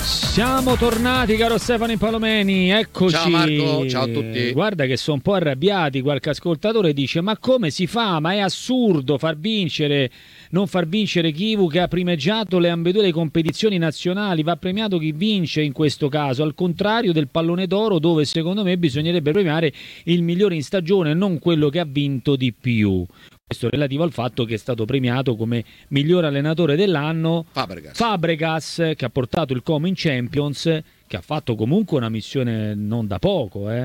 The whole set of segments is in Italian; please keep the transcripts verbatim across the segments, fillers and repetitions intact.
Siamo tornati, caro Stefano Impalomeni, eccoci. Ciao Marco, ciao a tutti. Guarda che sono un po' arrabbiati, qualche ascoltatore dice ma come si fa? Ma è assurdo far vincere, non far vincere Chivu che ha primeggiato le ambedue le competizioni nazionali, va premiato chi vince in questo caso, al contrario del pallone d'oro dove secondo me bisognerebbe premiare il migliore in stagione, non quello che ha vinto di più. Questo relativo al fatto che è stato premiato come miglior allenatore dell'anno Fabregas. Fabregas, che ha portato il Como in Champions, che ha fatto comunque una missione non da poco, eh?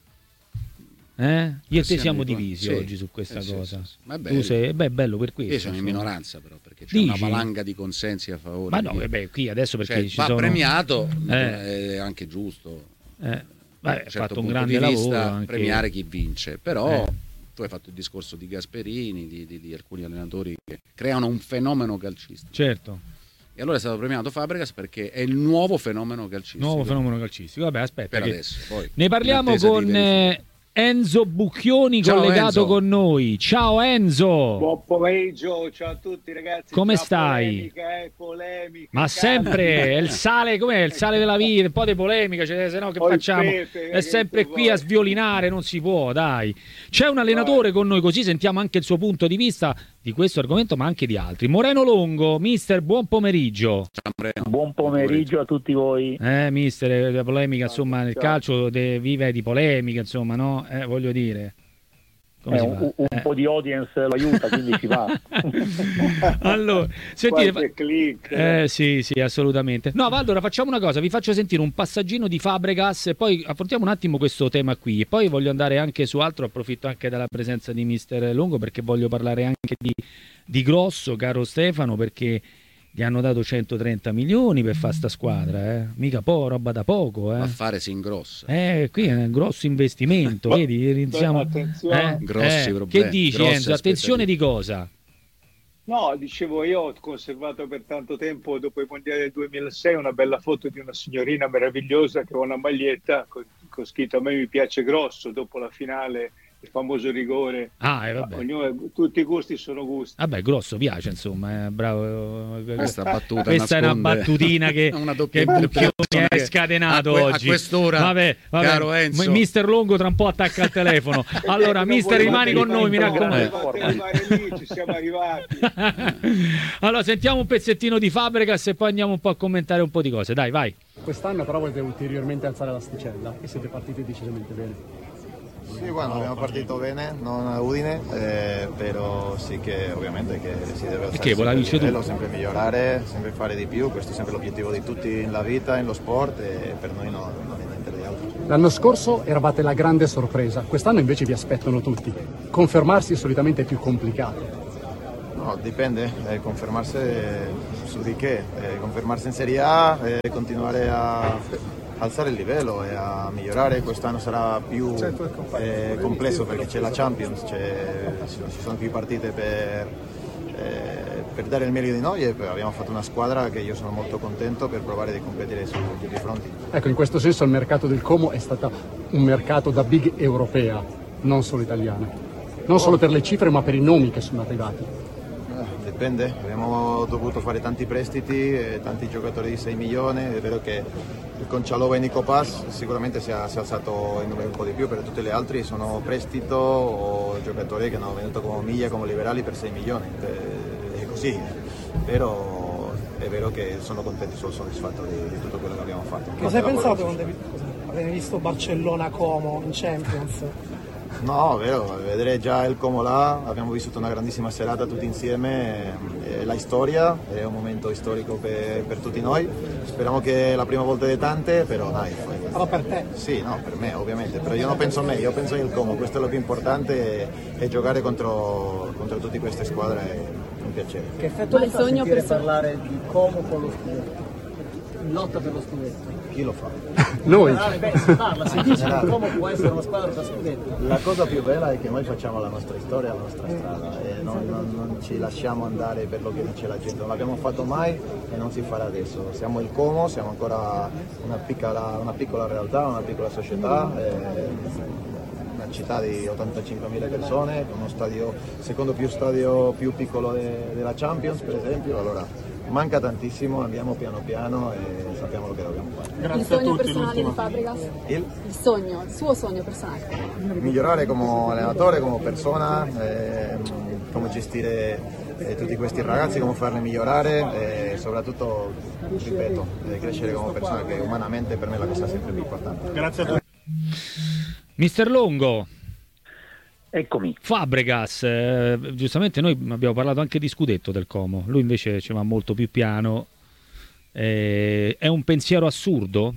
Eh? Io e te siamo divisi sì, oggi su questa eh, sì, cosa. Sì, sì. Ma è tu sei, beh, è bello per questo. Io sono in minoranza però, perché c'è Dici? una valanga di consensi a favore. Ma no, di... beh, qui adesso perché cioè, ci va sono... premiato, eh. è anche giusto. Eh. Beh, ha certo fatto un punto grande di vista, lavoro anche... premiare chi vince, però... Eh. Tu hai fatto il discorso di Gasperini, di, di, di alcuni allenatori che creano un fenomeno calcistico. Certo. E allora è stato premiato Fabregas perché è il nuovo fenomeno calcistico. Nuovo fenomeno calcistico. Vabbè, aspetta. Per che... adesso. Poi, ne parliamo con Enzo Bucchioni, ciao collegato Enzo. Con noi. Ciao Enzo. Buon pomeriggio, ciao a tutti ragazzi. Come ciao, stai? Polemica, eh, polemica. Ma cazzo. sempre è il sale, com'è? Il sale della vita, un po' di polemica, cioè, se no che Poi facciamo? Pepe, è sempre qui vuoi. a sviolinare, non si può, dai. C'è un allenatore con noi, così sentiamo anche il suo punto di vista di questo argomento, ma anche di altri. Moreno Longo, mister, buon pomeriggio. Ciao Moreno. Buon pomeriggio a tutti voi. Eh, mister, la polemica, Ciao, insomma, nel ciao. calcio de, vive di polemica, insomma, no? Eh, voglio dire. Come Eh, si un fa? un Eh. po' di audience lo aiuta, quindi si va. Allora, sentite, Qualche click. eh, sì, sì, assolutamente. No, ma allora facciamo una cosa, vi faccio sentire un passaggino di Fabregas e poi affrontiamo un attimo questo tema qui e poi voglio andare anche su altro, approfitto anche della presenza di mister Longo perché voglio parlare anche di, di Grosso, caro Stefano, perché gli hanno dato centotrenta milioni per fare sta squadra, eh? Mica po', roba da poco, eh? A fare si ingrossa. Eh, qui è un grosso investimento, vedi? Iniziamo... Attenzione. eh, Grossi eh, problemi, Che dici grosse Enzo? Attenzione di cosa? No, dicevo io ho conservato per tanto tempo dopo i mondiali del duemilasei una bella foto di una signorina meravigliosa che ha una maglietta con, con scritto a me mi piace Grosso dopo la finale, il famoso rigore. Ah, eh, vabbè. Ognuno, tutti i gusti sono gusti. Vabbè, Grosso piace, insomma, eh, bravo. Questa battuta Questa è una nasconde battutina che, una doppia che Bucchioni interpretazione è che scatenato a que- a oggi. quest'ora, vabbè, vabbè. caro Enzo. mister Longo tra un po' attacca il telefono. Allora, Non mister, rimani con noi, mi raccomando. Volevate arrivare lì, ci siamo arrivati. Allora, sentiamo un pezzettino di Fabregas e poi andiamo un po' a commentare un po' di cose. Dai, vai. Quest'anno però volete ulteriormente alzare l'asticella e siete partiti decisamente bene. Sì, bueno, abbiamo partito bene, non a Udine, eh, però sì che ovviamente che si deve alzare Perché volevi sempre il tu? livello, sempre migliorare, sempre fare di più, questo è sempre l'obiettivo di tutti nella vita, nello sport e per noi no, non è niente di altro. L'anno scorso eravate la grande sorpresa, quest'anno invece vi aspettano tutti. Confermarsi solitamente è più complicato. No, dipende, eh, confermarsi eh, su di che, eh, confermarsi in Serie A, eh, continuare a alzare il livello e a migliorare. Quest'anno sarà più eh, complesso perché c'è la Champions, c'è, ci sono più partite per, eh, per dare il meglio di noi e abbiamo fatto una squadra che io sono molto contento per provare di competere su tutti i fronti. Ecco, in questo senso il mercato del Como è stato un mercato da big europea, non solo italiana. Non solo per le cifre ma per i nomi che sono arrivati. Dipende, abbiamo dovuto fare tanti prestiti, eh, tanti giocatori di sei milioni, è vero che il Conchalova e Nico Paz sicuramente si è, si è alzato in numero un po' di più, per tutti gli altri sono prestito o giocatori che hanno venuto come Miglia, come Liberali per sei milioni, eh, è così, però è vero che sono contento e sono soddisfatto di, di tutto quello che abbiamo fatto. Cosa hai pensato quando avevi visto Barcellona-Como in Champions? No, vero, vedere già il Como là, abbiamo vissuto una grandissima serata tutti insieme, è la storia, è un momento storico per, per tutti noi, speriamo che è la prima volta di tante, però dai. Però per te? Sì, no, per me ovviamente, però io non penso a me, io penso al Como, questo è lo più importante e giocare contro, contro tutte queste squadre è un piacere. Che effetto hai fatto sentire parlare di Como con lo scudetto? In lotta per lo scudetto? Chi lo fa? Noi! Beh, si parla, si dice che Como può essere una squadra da scudetto. La cosa più bella è che noi facciamo la nostra storia, la nostra strada e non, non, non ci lasciamo andare per lo che dice la gente, non l'abbiamo fatto mai e non si farà adesso. Siamo il Como, siamo ancora una piccola, una piccola realtà, una piccola società, eh, una città di ottantacinquemila persone, uno stadio, secondo più stadio più piccolo de, della Champions per esempio, allora manca tantissimo, andiamo piano piano e sappiamo lo che dobbiamo fare. Grazie. Il sogno personale di Fabregas? Il? il sogno, il suo sogno personale? Migliorare come allenatore, come persona, eh, come gestire eh, tutti questi ragazzi, come farli migliorare e soprattutto, ripeto, eh, crescere come persona, che umanamente per me è la cosa sempre più importante. Grazie a tutti. Mister Longo. Eccomi. Fabregas, eh, giustamente noi abbiamo parlato anche di scudetto del Como, lui invece ci va molto più piano. Eh, è un pensiero assurdo?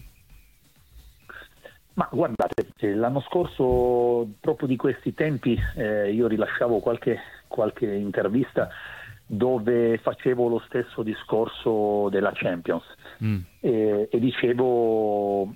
Ma guardate, l'anno scorso, proprio di questi tempi, eh, io rilasciavo qualche, qualche intervista dove facevo lo stesso discorso della Champions mm. e, e dicevo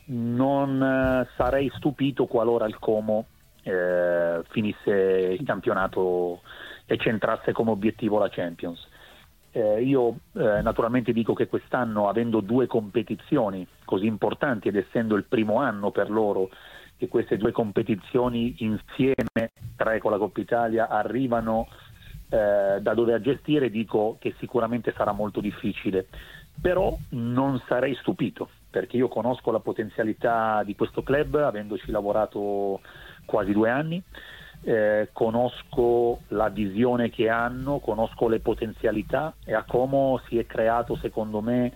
non sarei stupito qualora il Como eh, finisse il campionato e centrasse come obiettivo la Champions. Eh, io eh, naturalmente dico che quest'anno, avendo due competizioni così importanti ed essendo il primo anno per loro che queste due competizioni insieme, tre con la Coppa Italia, arrivano eh, da dove a gestire, dico che sicuramente sarà molto difficile, però non sarei stupito, perché io conosco la potenzialità di questo club, avendoci lavorato quasi due anni. Eh, conosco la visione che hanno, conosco le potenzialità e a Como si è creato secondo me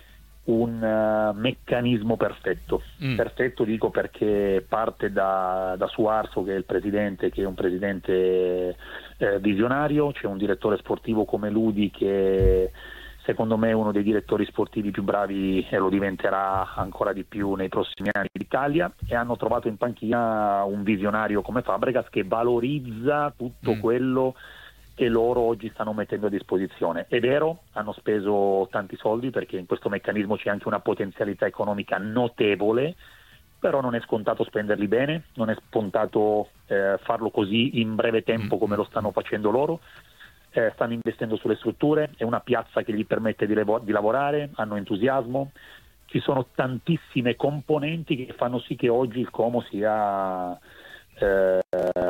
un uh, meccanismo perfetto. Mm. Perfetto dico perché parte da, da Suarzo, che è il presidente, che è un presidente eh, visionario, c'è un direttore sportivo come Ludi che secondo me è uno dei direttori sportivi più bravi e lo diventerà ancora di più nei prossimi anni d'Italia, e hanno trovato in panchina un visionario come Fabregas che valorizza tutto mm. quello che loro oggi stanno mettendo a disposizione. È vero, hanno speso tanti soldi perché in questo meccanismo c'è anche una potenzialità economica notevole, però non è scontato spenderli bene, non è scontato eh, farlo così in breve tempo come lo stanno facendo loro. Eh, stanno investendo sulle strutture, è una piazza che gli permette di, levo- di lavorare, hanno entusiasmo, ci sono tantissime componenti che fanno sì che oggi il Como sia eh,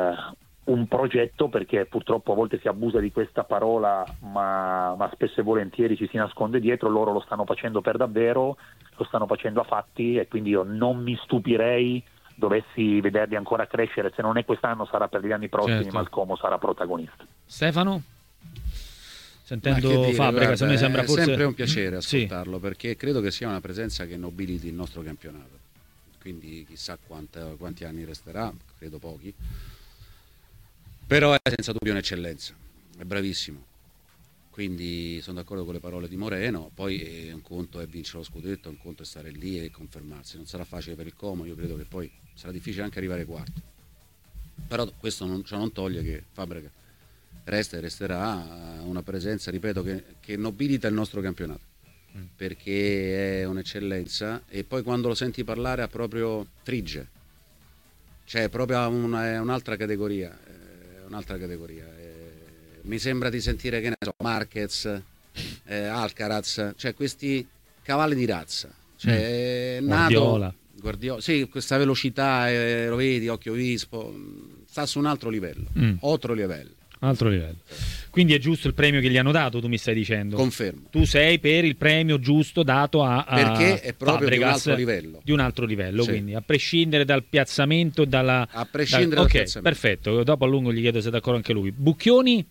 un progetto, perché purtroppo a volte si abusa di questa parola, ma, ma spesso e volentieri ci si nasconde dietro. Loro lo stanno facendo per davvero, lo stanno facendo a fatti, e quindi io non mi stupirei dovessi vederli ancora crescere. Se non è quest'anno sarà per gli anni prossimi, certo. Ma il Como sarà protagonista. Stefano? Sentendo Fabregas, a me sembra forse... È sempre un piacere ascoltarlo, sì. Perché credo che sia una presenza che nobiliti il nostro campionato. Quindi chissà quanta, quanti anni resterà, credo pochi. Però è senza dubbio un'eccellenza, è bravissimo. Quindi sono d'accordo con le parole di Moreno. Poi un conto è vincere lo scudetto, un conto è stare lì e confermarsi. Non sarà facile per il Como, io credo che poi sarà difficile anche arrivare quarto. Però questo non, cioè non toglie che Fabregas resta e resterà una presenza, ripeto, che, che nobilita il nostro campionato, mm. perché è un'eccellenza, e poi quando lo senti parlare ha proprio trigge, cioè proprio una, è un'altra categoria, è un'altra categoria. È, mi sembra di sentire, che ne so, Marquez, eh, Alcaraz, cioè questi cavalli di razza, cioè mm. è nato Guardiola. Guardiola, sì, questa velocità, eh, lo vedi, occhio vispo, sta su un altro livello, mm. altro livello. Altro livello. Quindi è giusto il premio che gli hanno dato, tu mi stai dicendo? Confermo. Tu sei per il premio giusto dato a, a perché è proprio Fabregas, di un altro livello. Di un altro livello, sì. Quindi a prescindere dal piazzamento, dalla... A prescindere da, dal ok, piazzamento. Perfetto, dopo a lungo gli chiedo se è d'accordo anche lui. Bucchioni?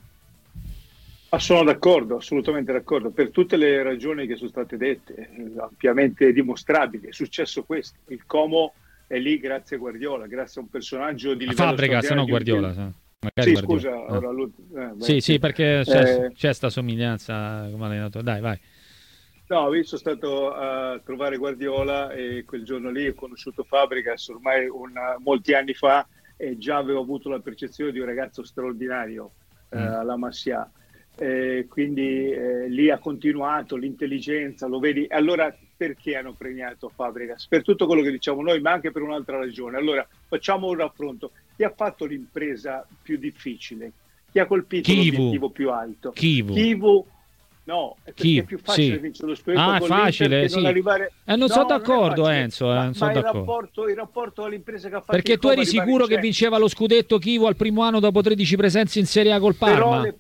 Ah, sono d'accordo, assolutamente d'accordo, per tutte le ragioni che sono state dette, ampiamente dimostrabili. È successo questo, il Como è lì grazie a Guardiola, grazie a un personaggio di livello Fabregas, no Guardiola, di... Magari sì, Guardiola. scusa, ora lui... eh, beh, sì, sì, perché c'è, eh, c'è sta somiglianza come allenatore. Dai, vai. No, io sono stato a trovare Guardiola e quel giorno lì ho conosciuto Fabregas ormai una, molti anni fa, e già avevo avuto la percezione di un ragazzo straordinario mm. eh, alla Masia. Eh, quindi eh, lì ha continuato l'intelligenza, lo vedi. Allora perché hanno premiato Fabregas? Per tutto quello che diciamo noi, ma anche per un'altra ragione. Allora facciamo un raffronto. Chi ha fatto l'impresa più difficile? Chi ha colpito Kivu. l'obiettivo più alto? Kivu. Kivu. No, è perché Kivu. è più facile sì. vincere lo scudetto ah, con facile, l'Inter che sì. non arrivare... Eh, non no, sono d'accordo, non Enzo. Eh, ma, non sono ma il, d'accordo. rapporto, il rapporto all'impresa che ha fatto Perché il tu Como eri sicuro che c'è. vinceva lo scudetto Kivu al primo anno dopo tredici presenze in Serie A col Parma? Però le,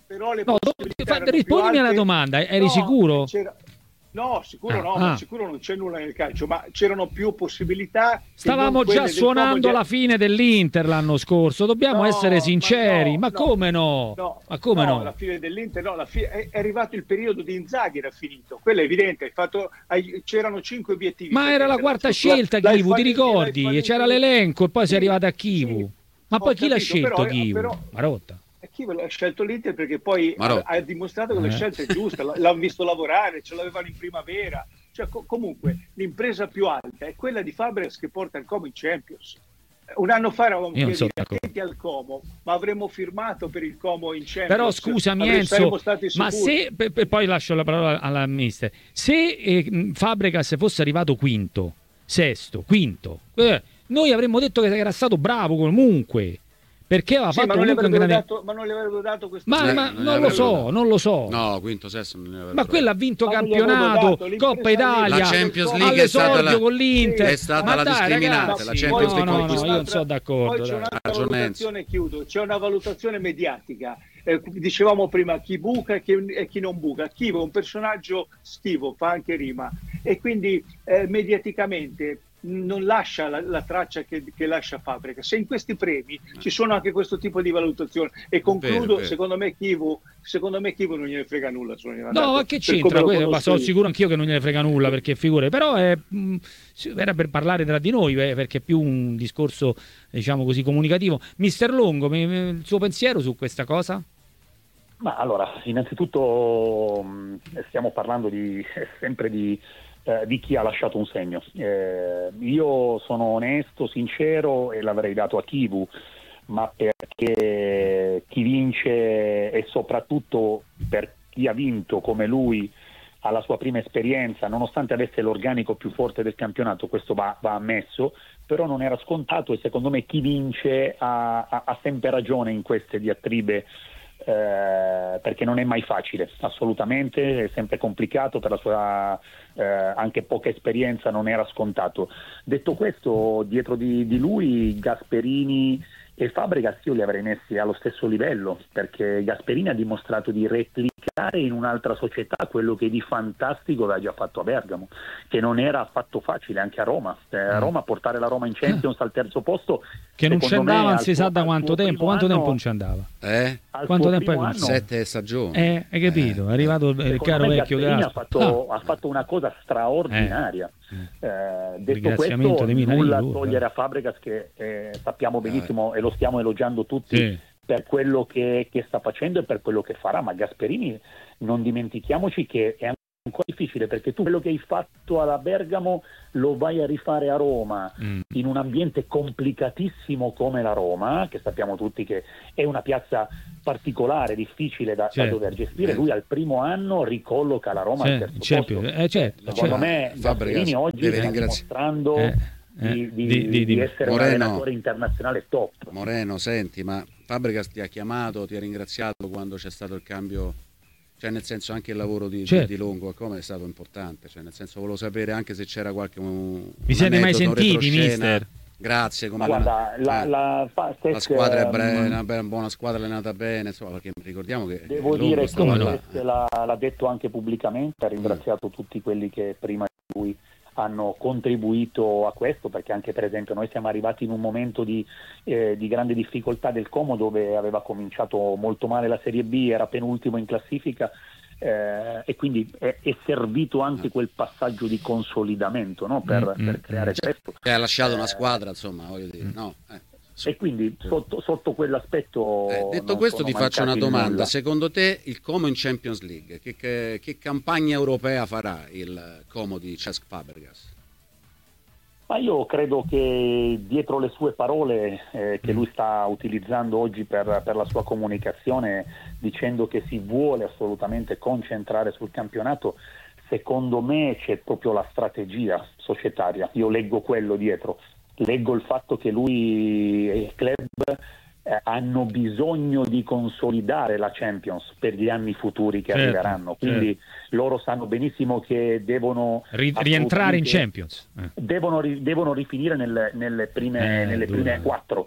però le No, possibilità erano rispondimi più alla alte. domanda, eri No, sicuro? c'era- No, sicuro Ah, no, ah. ma sicuro non c'è nulla nel calcio, ma c'erano più possibilità. che Stavamo non quelle già del suonando Como. la fine dell'Inter l'anno scorso, dobbiamo No, essere sinceri, ma ma, no, no, come no? No, Ma come no? la fine dell'Inter, no, la fi- è, è arrivato il periodo di Inzaghi, era finito, quello è evidente, hai fatto, hai- c'erano cinque obiettivi. Ma era la perché quarta la- scelta, l'hai Chivu, ti falliti, ricordi? l'hai C'era falliti. l'elenco e poi Sì, sei arrivato a Chivu. sì, Ma ho poi chi l'ha capito, scelto però- Chivu? però- Marotta. E chi ha scelto l'Inter perché poi ha, Marotta. ha dimostrato che Eh. la scelta è giusta, l- l'hanno visto lavorare, ce l'avevano in primavera. Cioè, co- comunque l'impresa più alta è quella di Fabregas che porta il Como in Champions. Un anno fa eravamo Io non sono più d'accordo. attenti al Como, ma avremmo firmato per il Como in Champions. Però scusami Avrei- Enzo, saremmo stati ma sicuri. se, pe- pe- poi lascio la parola alla mister, se eh, mh, Fabregas fosse arrivato quinto, sesto, quinto, eh, noi avremmo detto che era stato bravo comunque, perché aveva Sì, fatto ma, non gli comunque un avrebbero grande... dato, ma non gli avrebbero dato questo. Ma, Eh, ma non non, ne lo avrebbero so, dato. non lo so. No, quinto, sesto non ne avrebbero Ma quello ha vinto Ma non gli avrebbero campionato, dato, l'impresa Coppa lì- Italia, La Champions League è stata all'esordio la- con l'Inter. è stata Ma la dai, discriminante, ragazzi, la Champions no, League no, con no, cui- io non sono d'accordo. Poi c'è dai. un'altra Ragionenza. valutazione, chiudo, c'è una valutazione mediatica. Eh, dicevamo prima chi buca e chi, e chi non buca. Chivo è un personaggio schivo, fa anche rima, e quindi eh, mediaticamente non lascia la, la traccia che, che lascia Fabregas. Se in questi premi ci sono anche questo tipo di valutazione, e concludo, Vero, vero. secondo me Chivo secondo me Chivo non gliene frega nulla. sono No, andato, ma che per come c'entra lo questo? Ma conosco sono io. sicuro anch'io che non gliene frega nulla, perché figure, però è, mh, si- era per parlare tra di noi, eh, perché è più un discorso, diciamo così, comunicativo. Mister Longo, mi- mi- il suo pensiero su questa cosa? Ma allora, innanzitutto mh, stiamo parlando di, sempre di, eh, di chi ha lasciato un segno. Eh, io sono onesto, sincero e l'avrei dato a Chivu, ma perché chi vince e soprattutto per chi ha vinto come lui alla sua prima esperienza, nonostante avesse l'organico più forte del campionato, questo va, va ammesso, però non era scontato, e secondo me chi vince ha, ha, ha sempre ragione in queste diatribe. Eh, perché non è mai facile, assolutamente, è sempre complicato, per la sua eh, anche poca esperienza non era scontato. Detto questo, dietro di, di lui Gasperini e Fabregas io li avrei messi allo stesso livello, perché Gasperini ha dimostrato di replicare in un'altra società quello che di fantastico aveva già fatto a Bergamo, che non era affatto facile anche a Roma. Eh, a Roma portare la Roma in Champions al terzo posto, Che non ci secondo me, andava, non al si suo- sa da al quanto suo tempo, primo quanto anno- tempo non ci andava? Eh? al Quanto suo tempo primo è anno, Sette stagioni. Eh, hai capito? È arrivato il secondo caro me vecchio Gasperini ha Gasper. fatto, Ah. ha fatto una cosa straordinaria. Eh, detto Ringraziamento questo, di Milano, nulla lui, togliere eh. a Fabregas, che eh, sappiamo benissimo e lo stiamo elogiando tutti Sì. per quello che, che sta facendo e per quello che farà, ma Gasperini non dimentichiamoci che è ancora difficile, perché tu quello che hai fatto alla Bergamo lo vai a rifare a Roma, Mm. in un ambiente complicatissimo come la Roma, che sappiamo tutti che è una piazza particolare, difficile da, Certo. da dover gestire. Lui al primo anno ricolloca la Roma Sì, al terzo Champions, posto. eh, certo, Secondo certo. me Fabregas Gasperini oggi deve sta ringrazi- dimostrando Eh, eh, di, di- di- di- di di- essere Moreno. un allenatore internazionale top. Moreno, senti, ma Fabregas ti ha chiamato, ti ha ringraziato quando c'è stato il cambio, cioè nel senso anche il lavoro di, Certo. di Longo come è stato importante, cioè nel senso volevo sapere anche se c'era qualche un, Vi siete mai aneddoto, un sentiti, retroscena. mister? Grazie, come Ma alle- guarda, la, eh, la, fa- la Tess, squadra è bre- ehm, una be- buona squadra allenata bene, insomma, perché ricordiamo che Devo Longo dire stava che no? là. Tess l'ha, l'ha detto anche pubblicamente, ha ringraziato tutti quelli che prima di lui hanno contribuito a questo, perché anche per esempio noi siamo arrivati in un momento di, eh, di grande difficoltà del Como, dove aveva cominciato molto male la Serie B, era penultimo in classifica, eh, e quindi è, è servito anche quel passaggio di consolidamento, no? per, Mm, per mm, creare mm. questo. Che ha lasciato una Eh, squadra, insomma, voglio dire, no. eh. E quindi sotto, sotto quell'aspetto... Eh, detto non questo sono ti faccio una mancati di domanda, nulla. secondo te il Como in Champions League, che, che, che campagna europea farà il Como di Cesc Fabregas? Ma io credo che dietro le sue parole eh, che lui sta utilizzando oggi per, per la sua comunicazione, dicendo che si vuole assolutamente concentrare sul campionato, secondo me c'è proprio la strategia societaria. Io leggo quello dietro, leggo il fatto che lui e il club eh, hanno bisogno di consolidare la Champions per gli anni futuri che Certo, arriveranno, quindi loro sanno benissimo che devono Ri- rientrare in assolutamente- Champions. Eh. Devono, ri- devono rifinire nelle, nelle prime, Eh, nelle dura. prime quattro,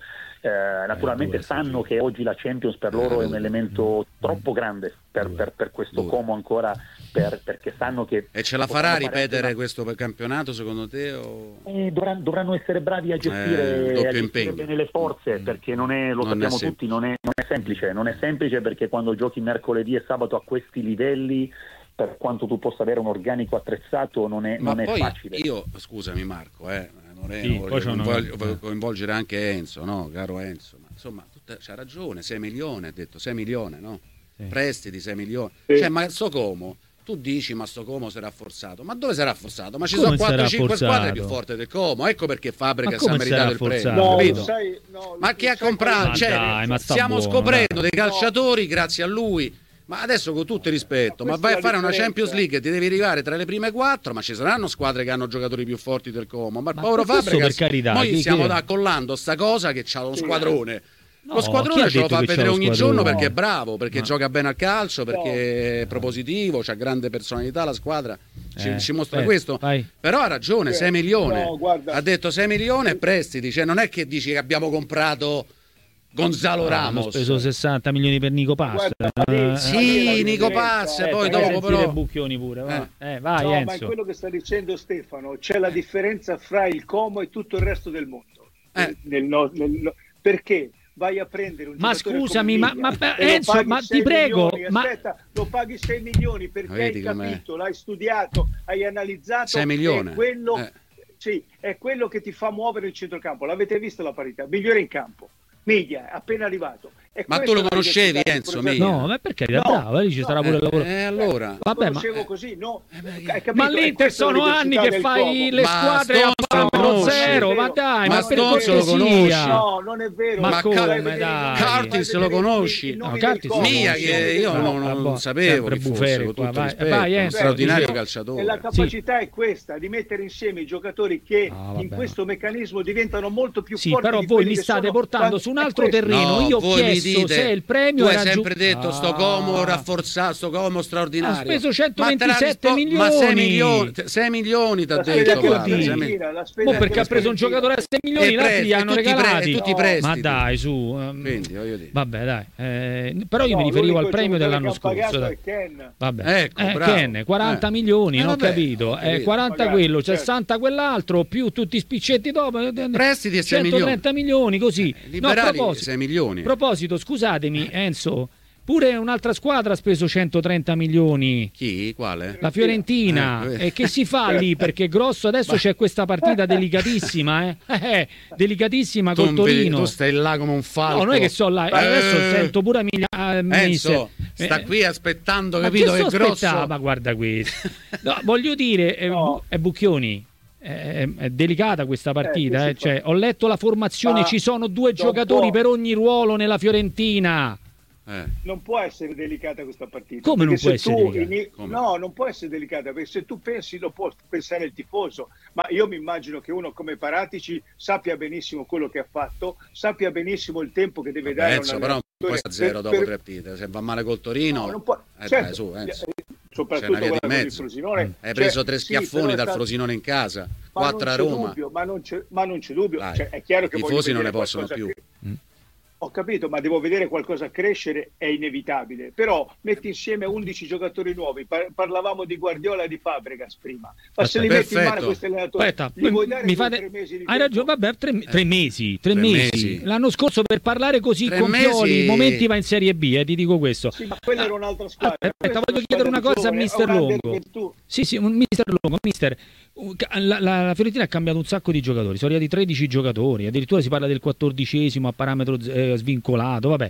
Eh, naturalmente eh, sanno che oggi la Champions per loro eh, è un elemento troppo grande per, per, per questo due. Como ancora, per, perché sanno che... E ce la farà ripetere una... questo campionato secondo te? O... Eh, dovranno, dovranno essere bravi a gestire, Eh, a gestire bene le forze, perché non è, lo Non sappiamo è sem- tutti, non è, non è semplice, non è semplice perché quando giochi mercoledì e sabato a questi livelli, per quanto tu possa avere un organico attrezzato, non è, Ma non poi è facile. io, scusami Marco, eh, non è, Sì, non poi voglio, c'è una- voglio- voglio coinvolgere anche Enzo, no, caro Enzo, ma insomma tutta, c'ha ragione, sei milioni, ha detto sei milioni, no? Sì. Prestiti sei milioni, Sì. cioè ma sto Como, tu dici ma sto Como si è rafforzato, ma dove si è rafforzato? Ma ci Come sono si è quattro cinque rafforzato? squadre più forti del Como, ecco perché Fabregas Ma come ha si è meritato il rafforzato? premio, No, capito? lo sai, no, Ma chi ha sai comprato? qual è Cioè, la dai, ma sta stiamo buono, scoprendo dai. dei calciatori grazie a lui. Ma adesso con tutto il rispetto, Ma ma questa vai è a la fare una differenza. Champions League e ti devi arrivare tra le prime quattro, ma ci saranno squadre che hanno giocatori più forti del Como. Ma il Ma povero questo Fabregas, per carità, noi chi- stiamo chi- da accollando sta cosa che c'ha lo Sì. squadrone. No, Lo chi squadrone ha ce lo detto fa che c'ha vedere lo ogni squadrone? giorno perché è No. bravo, perché Ma- gioca bene al calcio, perché è propositivo, c'ha grande personalità la squadra, ci, Eh, ci mostra eh, questo. vai. Però ha ragione, Sì. sei milioni. No, guarda. Ha detto sei milioni e prestiti, cioè non è che dici che abbiamo comprato Gonzalo Ah, hanno Ramos. speso sessanta milioni per Nico Pass. Guarda, ma lì- Eh, ma Sì, lì è la Nico differenza. Pass, Eh, poi fai dopo sentire però... Bucchioni pure, va. Eh, vai No, ma è Enzo. quello che sta dicendo Stefano, c'è la differenza fra il Como e tutto il resto del mondo. Eh. Nel no- nel no- perché vai a prendere un Ma giocatore scusami, come ma- Miglia ma- e lo Enzo, paghi ma ti sei prego, milioni, ma- aspetta, lo paghi sei milioni perché Vedi hai com'è? capito, l'hai studiato, hai analizzato, sei milioni. è quello, Eh. sì, è quello che ti fa muovere il centrocampo. L'avete visto la parità? Migliore in campo. Miglia, appena arrivato. E Ma questa tu lo è la conoscevi, diversità del Enzo progetto. Miglia? No, ma perché era No, bravo, lì ci no, sarà pure il lavoro. Eh, allora... Vabbè, ma, conoscevo così, no? Eh, Hai ma capito? ma È l'Inter questa la sono anni diversità che del fai Como. le Ma squadre a Stonzo lo parametro conosci? zero, ma dai, Ma ma, per Stonzo lo cortesia. conosci? No, non è vero. Ma Ma come, Car- dai? Curtis lo conosci? No, Curtis lo Mia, conosci. che io No, non, vabbè, non sapevo sempre chi fosse, bufere con qua, tutto vai, rispetto, vai, un Enzo, straordinario dicevo. calciatore. E la capacità è questa, di mettere insieme i giocatori che Ah, vabbè, in questo meccanismo diventano molto più Sì, forti. però di voi quelli mi che state sono portando quando- su un è altro questo. terreno. No, Io ho voi mi chiesto dite- se il premio tu hai era sempre giu- detto sto Ah. Como rafforzato, sto Como straordinario. Ha speso Ma te l'ha centoventisette rispo- Ma sei milioni. milioni, sei milioni ti ha La spesa detto. che la guarda, dici? sei mi- Fiorentina, la spesa Mo che perché la ha preso un Fiorentina. giocatore a sei milioni, E gli altri pre- gli e hanno tutti i pre- regalati. e tutti i No. prestiti. Ma dai, su. ehm, Quindi, voglio dire. Vabbè, dai. eh, però io No, mi riferivo al l'unico premio giocatore dell'anno che ha pagato scorso. dai. è Ken. Vabbè. Ecco, eh, bravo. Ken, quaranta Eh. milioni, Eh, non ho vabbè, capito. ho Eh, capito. quaranta Magari, quello, certo. sessanta quell'altro, più tutti i spiccetti dopo. eh, Prestiti e sei centotrenta milioni, così. Eh, liberali, no, a proposito, sei milioni. a proposito, scusatemi, Enzo, pure un'altra squadra ha speso centotrenta milioni. Chi? Quale? La Fiorentina, Eh, e che si fa lì? Perché grosso adesso c'è questa partita delicatissima, eh? Eh, delicatissima Tu, col non vedi- Torino. tu stai là come un falco. No, non è che so là, adesso Eh. sento pure a Miglia- a Enzo, mister. sta Eh, qui aspettando, ma capito? che Che sto grosso. aspettando? Ma guarda questo. No, voglio dire, eh, No. Bu- è Bucchioni. È, è delicata questa partita, che eh, si cioè, fa? ho letto la formazione, Ma ci sono due non giocatori può. per ogni ruolo nella Fiorentina. Eh. Non può essere delicata questa partita. Come non perché può se essere tu delicata? ini- Come? No, non può essere delicata, perché se tu pensi lo può pensare il tifoso, ma io mi immagino che uno come Paratici sappia benissimo quello che ha fatto, sappia benissimo il tempo che deve dare a un Enzo, però non puoi allenatore stare a zero per- dopo per- tre partite. Se va male col Torino, No, non può- eh, certo, dai, su, Enzo. eh, C'è soprattutto una via di quella con il mezzo. Frosinone. Hai Cioè, preso tre sì, schiaffoni però dal sta- Frosinone in casa, ma quattro a non c'è Roma. dubbio, ma, non c'è, ma non c'è dubbio. Dai, Cioè, è chiaro che i voglio tifosi non ne vedere possono qualcosa più. che- Ho capito, ma devo vedere qualcosa crescere, è inevitabile. Però metti insieme undici giocatori nuovi. Par- parlavamo di Guardiola e di Fabregas prima. Ma se li metti in mano Perfetto. questi allenatori, Aspetta, li vuoi dare mi quei fate... tre mesi di Hai tempo? ragione, vabbè, tre, tre mesi, tre, Tre mesi. mesi. L'anno scorso per parlare così Tre con Pioli, mesi. momenti va in Serie B, eh, ti dico questo. Sì, ma quella era un'altra squadra. Aspetta, Questa è voglio una chiedere una squadra cosa a di mister giovani, è una Longo. virtù. Sì, sì, un mister Longo, mister, un- la, la, la Fiorentina ha cambiato un sacco di giocatori, sono arrivati tredici giocatori, addirittura si parla del quattordicesimo a parametro eh, svincolato, vabbè.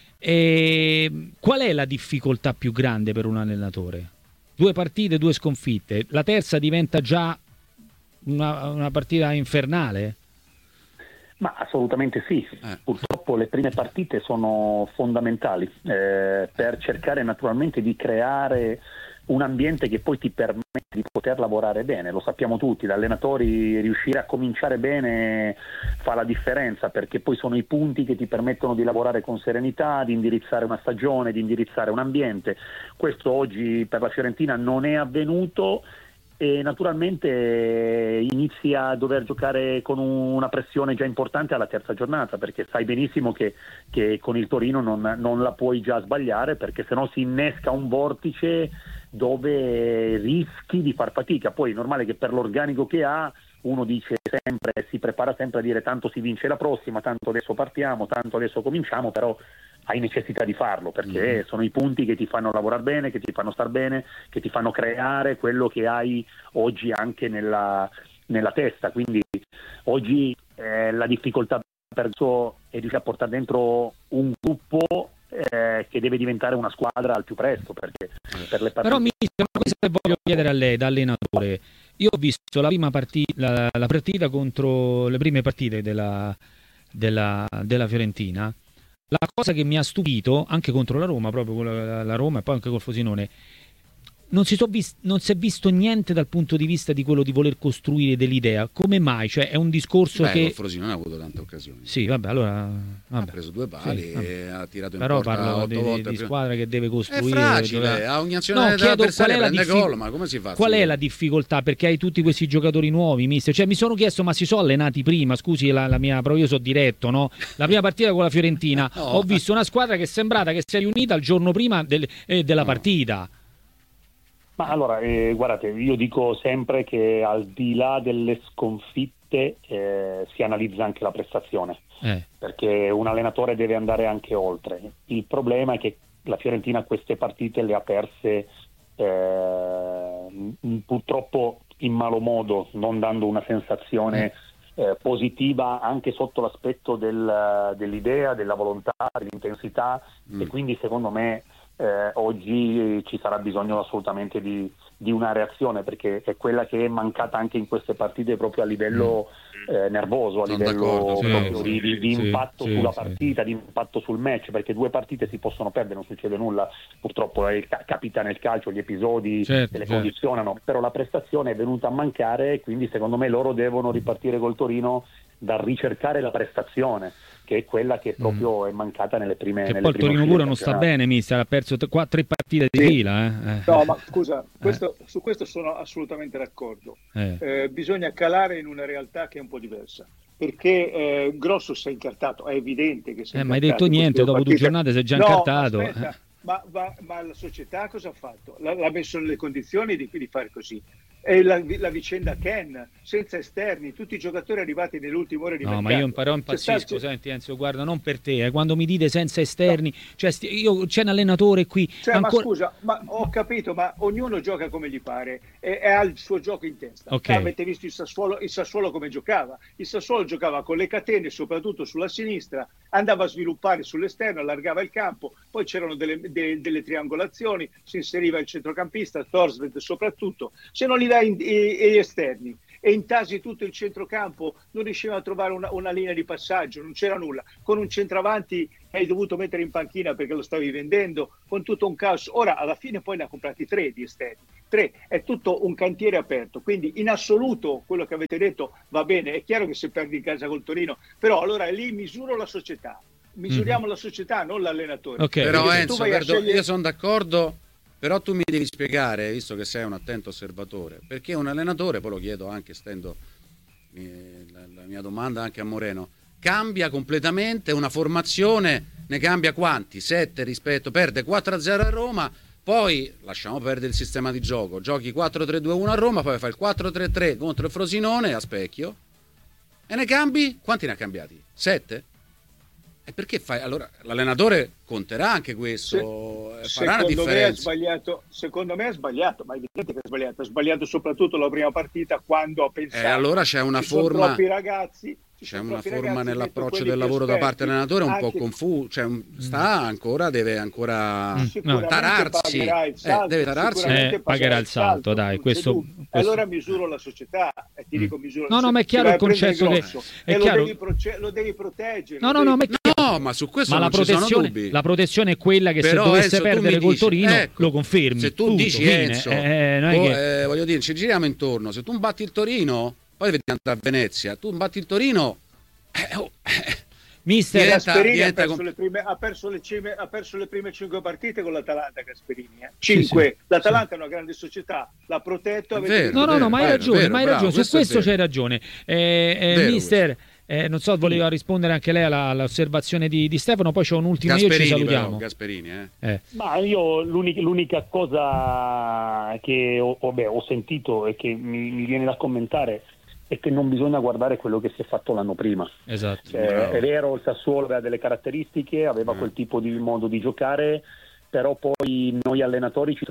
E qual è la difficoltà più grande per un allenatore? Due partite, due sconfitte, la terza diventa già una, una partita infernale? Ma assolutamente sì, Eh. purtroppo le prime partite sono fondamentali eh, per cercare naturalmente di creare un ambiente che poi ti permette di poter lavorare bene, lo sappiamo tutti, da allenatori riuscire a cominciare bene fa la differenza, perché poi sono i punti che ti permettono di lavorare con serenità, di indirizzare una stagione, di indirizzare un ambiente. Questo oggi per la Fiorentina non è avvenuto e naturalmente inizi a dover giocare con una pressione già importante alla terza giornata, perché sai benissimo che, che con il Torino non, non la puoi già sbagliare, perché sennò si innesca un vortice dove rischi di far fatica. Poi è normale che per l'organico che ha uno dice sempre, si prepara sempre a dire tanto si vince la prossima, tanto adesso partiamo, tanto adesso cominciamo, però hai necessità di farlo, perché mm. sono i punti che ti fanno lavorare bene, che ti fanno star bene, che ti fanno creare quello che hai oggi anche nella, nella testa. Quindi oggi eh, la difficoltà per questo è riuscire a portare dentro un gruppo eh, che deve diventare una squadra al più presto, perché per le partite... Però mi una cosa che voglio chiedere a lei da allenatore: io ho visto la prima partita, la, la partita contro le prime partite della, della, della Fiorentina. La cosa che mi ha stupito, anche contro la Roma, proprio la, la Roma e poi anche col Frosinone, non si, so vis- non si è visto niente dal punto di vista di quello di voler costruire dell'idea. Come mai? Cioè, è un discorso Beh, che... il Frosinone ha avuto tante occasioni. Sì, vabbè, allora... Vabbè. Ha preso due pali sì, e ha tirato in Però porta parlo otto di, volte. di squadra che deve costruire. È fragile, dove... a ogni azione no, dell'avversario prende diffi... gol, ma come si fa? Qual è la difficoltà? Perché hai tutti questi giocatori nuovi, mister? Cioè, mi sono chiesto, ma si sono allenati prima? Scusi la, la mia... proprio io sono diretto, no? La prima partita con la Fiorentina, no. Ho visto una squadra che è sembrata che si è riunita il giorno prima del, eh, della no. partita. Ma allora, eh, guardate, io dico sempre che al di là delle sconfitte eh, si analizza anche la prestazione, eh. perché un allenatore deve andare anche oltre. Il problema è che la Fiorentina queste partite le ha perse eh, purtroppo in malo modo, non dando una sensazione eh, positiva anche sotto l'aspetto del, dell'idea, della volontà, dell'intensità mm. e quindi secondo me Eh, oggi ci sarà bisogno assolutamente di, di una reazione, perché è quella che è mancata anche in queste partite proprio a livello eh, nervoso, a Sono livello sì, proprio sì, di, di, di sì, impatto sì, sulla sì. partita, di impatto sul match, perché due partite si possono perdere, non succede nulla, purtroppo eh, capita nel calcio, gli episodi certo, te le certo. condizionano, però la prestazione è venuta a mancare, quindi secondo me loro devono ripartire col Torino dal ricercare la prestazione, che è quella che proprio mm. è mancata nelle prime che nelle poi il prime Torino pure non sta bene, mister, ha perso tre, quattro, tre partite di sì. fila eh. No, ma scusa, questo, eh. su questo sono assolutamente d'accordo. Eh. Eh, bisogna calare in una realtà che è un po' diversa, perché eh, Grosso si è incartato, è evidente che si è eh, incartato. Ma hai detto niente, dopo partite. due giornate si è già no, incartato. Aspetta, eh. ma, ma, ma la società cosa ha fatto? L'ha, l'ha messo nelle condizioni di, di fare così. E la, la vicenda Ken, senza esterni, tutti i giocatori arrivati nelle ultime ore di no, mercato. ma io però impazzisco, stato... senti Enzo, guarda, non per te, eh, quando mi dite senza esterni, no. cioè st- io c'è un allenatore qui. Cioè, ancora... ma scusa, ma ho capito, ma ognuno gioca come gli pare e, e ha il suo gioco in testa. Okay. Avete visto il Sassuolo, il Sassuolo come giocava? Il Sassuolo giocava con le catene, soprattutto sulla sinistra, andava a sviluppare sull'esterno, allargava il campo, poi c'erano delle, de, delle triangolazioni, si inseriva il centrocampista, Thorsved soprattutto. Se non gli dai in, in, esterni e intasi tutto il centrocampo, non riuscivano a trovare una, una linea di passaggio, non c'era nulla. Con un centravanti che hai dovuto mettere in panchina perché lo stavi vendendo, con tutto un caos. Ora alla fine poi ne ha comprati tre di esterni, tre, è tutto un cantiere aperto, quindi in assoluto quello che avete detto va bene. È chiaro che se perdi in casa col Torino, però allora lì misuro la società, misuriamo mm-hmm. la società, non l'allenatore. Okay. Però Enzo, perdo, scegliere... io sono d'accordo. Però tu mi devi spiegare, visto che sei un attento osservatore, perché un allenatore, poi lo chiedo anche, stendo eh, la, la mia domanda anche a Moreno, cambia completamente una formazione, ne cambia quanti? Sette rispetto, perde quattro a zero a Roma, poi lasciamo perdere il sistema di gioco, giochi quattro tre due uno a Roma, poi fai il quattro tre tre contro il Frosinone a specchio e ne cambi? Quanti ne ha cambiati? Sette? E perché fai? Allora l'allenatore conterà anche questo, Se, farà una differenza. Me è sbagliato, secondo me è sbagliato, ma è evidente che è sbagliato. È sbagliato soprattutto la prima partita, quando ha pensato. E allora c'è una ci forma. Sono troppi ragazzi. C'è una forma nell'approccio del lavoro da parte dell'allenatore un po' confuso, cioè sta ancora, deve ancora no. tararsi, il salto, eh, deve tararsi, eh, pagherà il salto, salto dai, questo, questo... Allora misuro la società e ti dico misuro. No, no, ma è chiaro il concetto che è e chiaro. Lo, devi proce- lo devi proteggere. No, no, no, ma, no, ma su questo ma non la protezione, ci sono dubbi. La protezione è quella che però, se dovesse Enzo, perdere col dici, Torino ecco, lo confermi. Se tu tutto, dici fine. Enzo, eh, non è oh, che... eh, voglio dire, ci giriamo intorno, se tu batti il Torino, poi devi andare a Venezia, tu batti il Torino. Eh, oh, eh, Mister Diventa- Gasperini ha diventa perso, com- le prime, ha, perso le cime- ha perso le prime cinque partite con l'Atalanta. Gasperini, eh. cinque. Sì, sì, L'Atalanta è una grande società, l'ha protetto. È avete vero, visto? No, no, no, vero, ma hai vero, ragione, vero, ma hai bravo, ragione, su questo è questo vero. c'hai ragione. Eh, eh, Vero mister, eh, non so, voleva rispondere anche lei alla- all'osservazione di, di Stefano, poi c'è un ultimo, io ci Gasperini, salutiamo. però, Gasperini, eh. Eh. Ma io l'unica, l'unica cosa che ho, vabbè, ho sentito e che mi, mi viene da commentare è che non bisogna guardare quello che si è fatto l'anno prima. Esatto. Cioè, è vero, il Sassuolo aveva delle caratteristiche, aveva Mm. quel tipo di modo di giocare, però poi noi allenatori ci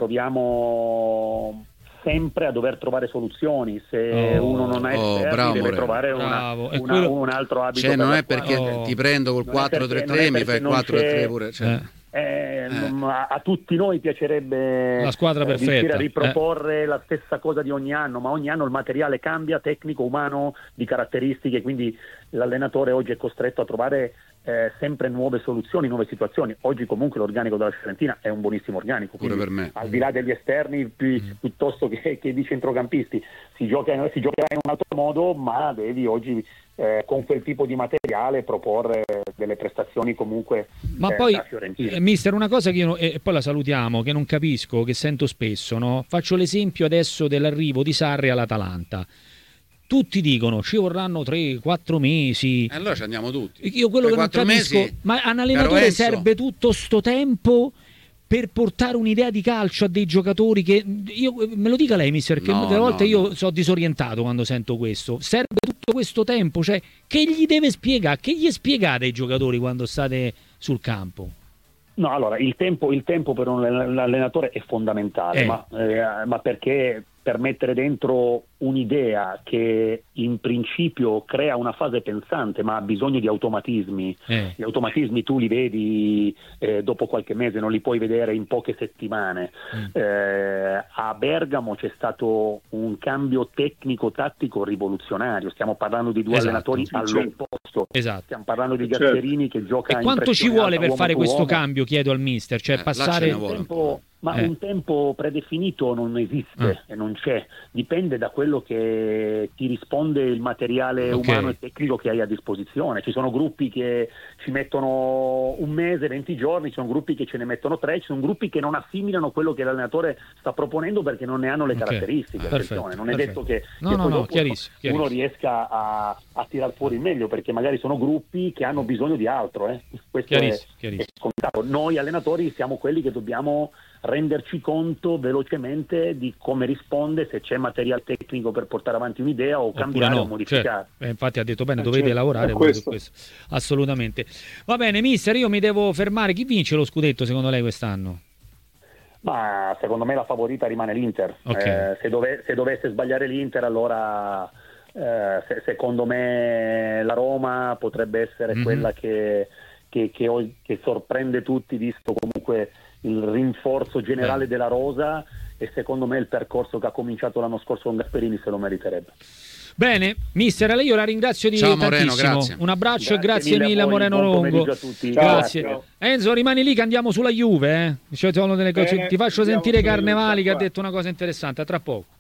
troviamo sempre a dover trovare soluzioni. Se Oh, uno non è oh, esperto bravo, deve Moreno. trovare una- Bravo, e una- quello- un altro abito. Cioè, per non la è perché squadra. Oh. ti prendo col Non è quattro tre perché- non tre, è mi fai perché non quattro tre c'è- pure. Cioè. Eh. Eh, ma a tutti noi piacerebbe La squadra eh, perfetta, riuscire a riproporre la stessa cosa di ogni anno, ma ogni anno il materiale cambia, tecnico, umano, di caratteristiche, quindi l'allenatore oggi è costretto a trovare eh, sempre nuove soluzioni, nuove situazioni. Oggi comunque l'organico della Fiorentina è un buonissimo organico, Pure quindi, per me. al di là degli esterni pi- Mm. piuttosto che, che di centrocampisti, si gioca, si giocherà in un altro modo, ma devi oggi eh, con quel tipo di materiale proporre delle prestazioni comunque Ma eh, poi, da Fiorentina. eh, mister, una cosa che io, e poi la salutiamo, che non capisco, che sento spesso, no? Faccio l'esempio adesso dell'arrivo di Sarri all'Atalanta. Tutti dicono ci vorranno tre quattro mesi. E allora ci andiamo tutti. Io quello Per che non quattro capisco, mesi, ma a un caro allenatore Enzo, serve tutto sto tempo per portare un'idea di calcio a dei giocatori che io, me lo dica lei, mister, che No, delle volte no, io no. sono disorientato quando sento questo. Serve tutto questo tempo, cioè che gli deve spiegare, che gli spiegate ai giocatori quando state sul campo? No, allora il tempo, il tempo per un allenatore è fondamentale, Eh. ma, eh, ma perché per mettere dentro un'idea che in principio crea una fase pensante ma ha bisogno di automatismi. Eh. Gli automatismi tu li vedi eh, dopo qualche mese, non li puoi vedere in poche settimane. Mm. Eh, a Bergamo c'è stato un cambio tecnico-tattico rivoluzionario, stiamo parlando di due Esatto. allenatori Sì, all'opposto, Esatto. stiamo parlando di Certo. Gasperini che gioca E in quanto ci pressione vuole alta, per uomo fare su questo uomo. cambio, chiedo al mister, cioè Eh, là passare ce ne vuole. Un tempo- ma Eh. un tempo predefinito non esiste Eh. e non c'è, dipende da quello che ti risponde il materiale Ok. umano e tecnico che hai a disposizione. Ci sono gruppi che ci mettono un mese, venti giorni, ci sono gruppi che ce ne mettono tre, ci sono gruppi che non assimilano quello che l'allenatore sta proponendo perché non ne hanno le Ok. caratteristiche. Eh, attenzione. perfetto, non è perfetto. detto che, No, che no, poi no, dopo chiarissimo, uno chiarissimo. riesca a, a tirar fuori il meglio, perché magari sono gruppi che hanno bisogno di altro. Eh. Questo è, Chiarissimo, è chiarissimo. scontato. Noi allenatori siamo quelli che dobbiamo renderci conto velocemente di come risponde, se c'è materiale tecnico per portare avanti un'idea o Oppure cambiare no, o modificare. certo. Eh, infatti ha detto bene, Eh, dovete certo, lavorare è voi su questo. questo. Assolutamente. Va bene, mister, io mi devo fermare. Chi vince lo scudetto secondo lei quest'anno? Ma secondo me la favorita rimane l'Inter. Ok. Eh, se, dove- se dovesse sbagliare l'Inter, allora eh, se- secondo me la Roma potrebbe essere Mhm. quella che, che- che o- che sorprende tutti, visto comunque il rinforzo generale Beh. della rosa, e secondo me il percorso che ha cominciato l'anno scorso con Gasperini se lo meriterebbe. Bene, mister, io la ringrazio di Ciao, Moreno, tantissimo. grazie. Un abbraccio e Grazie grazie mille a mille a voi, Moreno buon Longo. pomeriggio a tutti. Grazie. Ciao. Enzo, rimani lì che andiamo sulla Juve, eh? Cioè, sono delle cose- Bene, ti faccio andiamo sentire sulla Juve, Carnevali che ha qua. detto una cosa interessante, a tra poco.